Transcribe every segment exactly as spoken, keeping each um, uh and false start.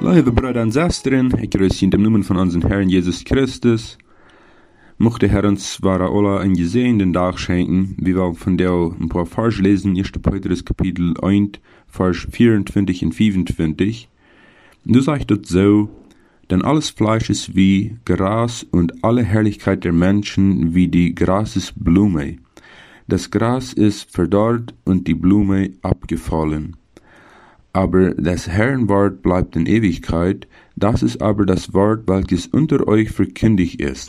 Lieve Brüder und Schwestern, ich grüße in dem Namen von unserem Herrn Jesus Christus. Mochte Herr uns wahre alle einen gesegneten Tag schenken. Wir wollen von der ein paar Vers lesen, erster Petrus Kapitel eins, Vers vierundzwanzig und fünfundzwanzig. Und du sagst dort so, denn alles Fleisch ist wie Gras und alle Herrlichkeit der Menschen wie die Grasesblume. Das Gras ist verdorrt und die Blume abgefallen. Aber das Herrn Wort bleibt in Ewigkeit, das ist aber das Wort, welches unter euch verkündigt ist.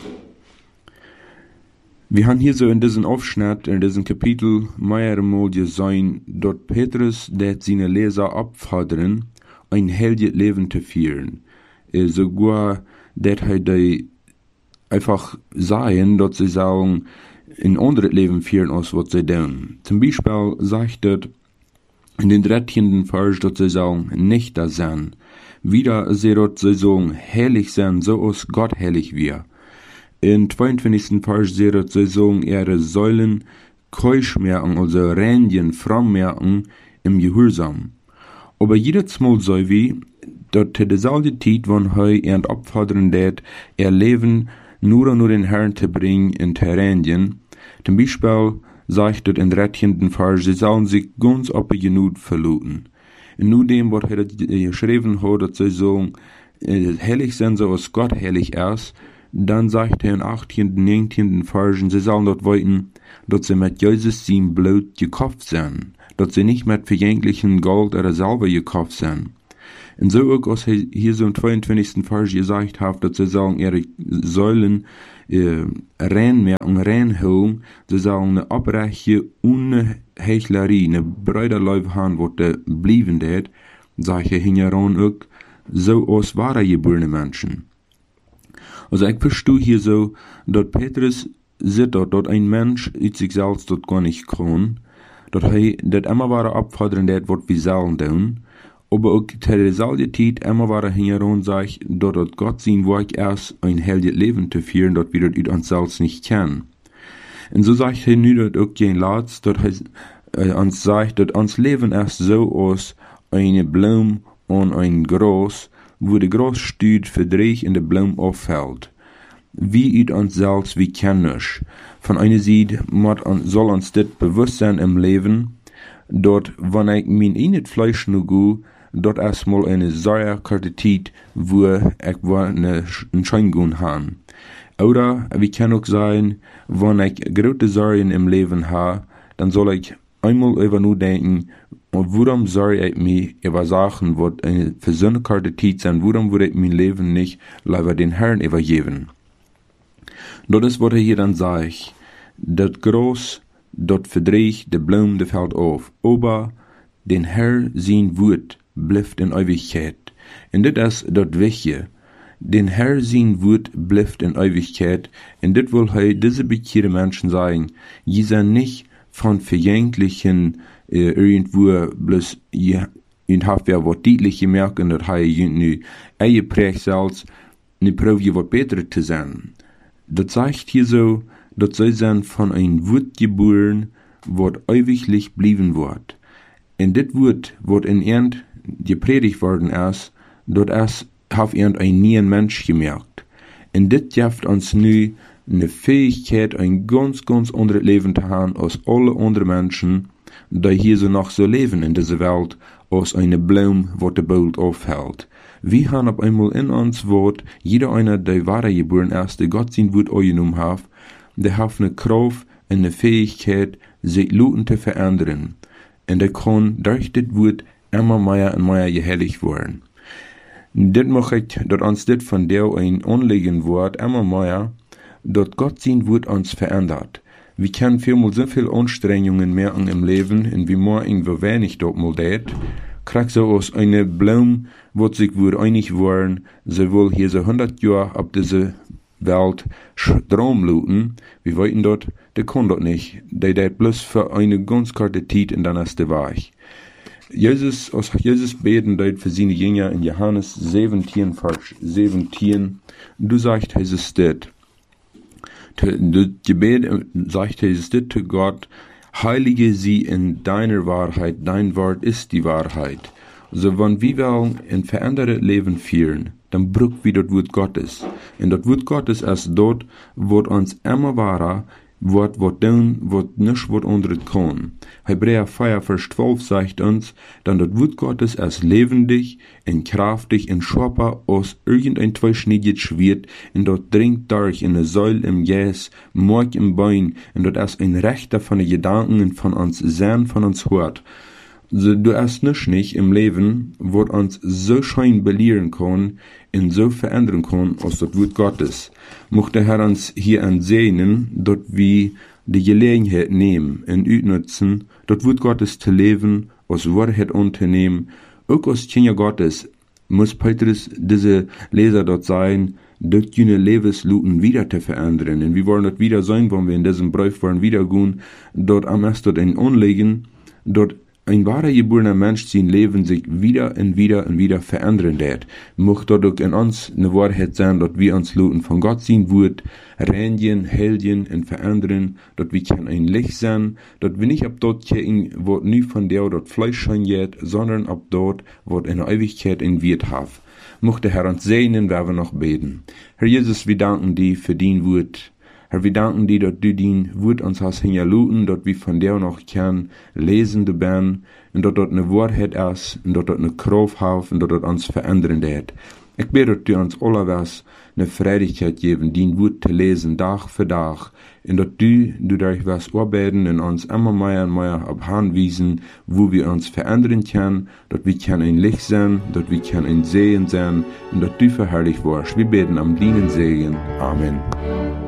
Wir haben hier so in diesem Aufschnitt, in diesem Kapitel, mehr mal gesehen, dort Petrus, der seine Leser abfordern, ein heiliges Leben zu führen. Äh, sogar, der hat die einfach sagen, dass sie sagen, ein anderes Leben führen, als was sie tun. Zum Beispiel sagt er, in den dreizehnten Vers, dass sie sagen, nicht das sein. Wieder sie dort sie sagen, heilig sein, so als Gott heilig wir. In zweiundzwanzigsten Vers sie dort sie sagen, ihre Säulen keusch merken, also reinigen, fromm merken, im Gehorsam. Aber jedes Mal so wie, dort zu derselben Zeit, wann er ihn abfordern wird, ihr Leben nur nur den Herrn zu bringen, in zu reinigen. Zum Beispiel, sagt dort in der dreizehnten Vers, sie sollen sich ganz auf die Genut verluten. Und nur dem, was er geschrieben hat, dass sie sagen, heilig sind, so als Gott heilig ist, dann sagt er in achtzehnten, neunzehnten Versen, sie sollen dort weiten, dass sie mit Jesus sein Blut gekauft sind, dass sie nicht mit vergänglichen Gold oder Silber gekauft sind. Und so auch, als er hier so im zweiundzwanzigsten Vers gesagt hat, dass sie sollen ihre Säulen äh, reinmerken, reinholen, sie sollen eine Abreiche ohne Heuchlerie, eine Bräuterleib haben, wo der blieben wird, sag ich hingeran auch, so aus wahre geborene Menschen. Also ich verstehe hier so, dass Petrus sieht dort, dass ein Mensch in sich selbst dort gar nicht kann, dass er das immer wahre abfordern wird, was wir sollen tun, aber auch zu derselben Zeit immer wahre hingeran sagt, dass dort Gott sein Werk erst ein heiliges Leben zu führen, dass wir das über uns selbst nicht kennen. Und so sagt er nu dort auch kein Latz, dass er äh, uns sagt, dass uns Leben erst so aus eine Blume und ein Gras, wo der Gras steht, verdreht in der Blume auffällt. Wie üt uns selbst, wie kennisch. Von einer Seite soll uns das bewusst sein im Leben, dort, wenn ich mein eigenes Fleisch nur go, dort erstmal eine sehr kurze Zeit, wo ich eine, einen Schein gehen habe. Oder, wie kann auch sein, wenn ich große Sorgen im Leben habe, dann soll ich einmal über nur denken, warum soll ich mich über Sachen, die eine für so eine kurze Zeit sind, warum würde ich mein Leben nicht lieber den Herrn übergeben? Das ist, was er hier dann sagt. Das Gras, dort verdreht, der Blume, der fällt auf. Aber den Herr sein Wort bleibt in Ewigkeit. Und das ist das Wichtige. Den Herr sein Wort bleibt in Ewigkeit. Und das will er diese bekehrten Menschen sagen. Die sind nicht von vergänglichen, äh, irgendwo bloß, und habt ja was deutlich gemerkt, und das er nu eingeprägt selbst, ne Probe was besser zu sein. Das sagt hier so, dass sie sind von ein Wort geboren, was ewiglich blieben wird. Und das Wort, was in Ernt gepredigt worden ist, dort erst hat Ernt ein neuen Mensch gemerkt. Und das gibt uns nu eine Fähigkeit, ein ganz, ganz anderes Leben zu haben, als alle anderen Menschen, die hier so noch so leben in dieser Welt, als eine Blume, wo der Boot aufhält. Wir haben auf einmal in uns Wort, jeder einer, der wahre geboren ist, der Gott sein Wort angenommen hat, der hat eine Kraft und eine Fähigkeit, sich Leuten zu verändern. Und der kann durch das Wort immer mehr und mehr geheiligt werden. Das mache ich, dass uns das von der ein Anliegen wird, immer mehr, dass Gott sein Wort uns verändert. Wir können vielmal so viele Anstrengungen merken im Leben, und wie mehr irgendwo wenig dort mal tät, kriegt so aus einer Blume, wo sich wohl einig waren, sie wohl hier so hundert Jahre auf diese Welt Strom looten, wir wollten dort, der kann dort nicht, der tät bloß für eine ganz kurze Zeit und dann ist der Weg. Jesus, aus Jesus beten dort für seine Jünger in Johannes siebzehn, Vers siebzehn, du sagst, Jesus das. Das Gebet sagt Jesus das zu Gott, heilige sie in deiner Wahrheit, dein Wort ist die Wahrheit. So, wenn wir wollen ein verändertes Leben führen, dann brauchen wir das Wort Gottes. Und das Wort Gottes ist dort, wo uns immer wahrer, wird, wird tun, wird nicht, wird unter kann. Hebräer vier, Vers zwölf sagt uns, dann das Wort Gottes ist lebendig und kraftig und schärfer aus irgendein zweischneidiges Schwert, und dort dringt durch in eine Säule im Jes, Mark im Bein, und dort ist ein Rechter von den Gedanken und von uns Sinn, von uns Hort. So, du hast nicht, nicht im Leben, wo uns so schein belehren kann und so verändern kann aus das Wort Gottes. Mochte der Herr uns hier ansehen, dort wir die Gelegenheit nehmen und utnutzen, das Wort Gottes zu leben, aus Wahrheit unternehmen. Auch aus Kinder Gottes muss Petrus diese Leser dort sein, dort jene Lebensluten wieder zu verändern. Und wir wollen dort wieder sein, wenn wir in diesem Brief wollen wieder gehen, dort am erst dort ein Anlegen, dort ein wahrer geborener Mensch sein Leben sich wieder und wieder und wieder verändern wird. Mocht dort auch in uns eine Wahrheit sein, dass wir uns Luten von Gott sein wird, reinigen, helden und verändern, dass wir kann ein Licht sein, dass wir nicht ab dort gehen, wo nie von der dort Fleisch schein wird, sondern ab dort, wo in der Ewigkeit in wird haf. Mocht der Herr uns segnen, werden wir noch beten. Herr Jesus, wir danken dir für dein Wort. Herr, wir danken dir, dass du dein Wort uns hast hingeluten, dass wir von dir noch können lesen, du ben, und dass dort eine Wahrheit ist, und dass dort eine Kraft hat, und dass dort uns verändern wird. Ich bete, dass du uns alle was eine Freudigkeit geben, dein Wort zu lesen, Tag für Tag, und dass du, du durch was arbeiten und uns immer mehr und mehr abhanwiesen, wo wir uns verändern können, dass wir können ein Licht sein, dass wir können ein Sehen sein, und dass du verherrlicht wirst. Wir beten am deinen Segen. Amen.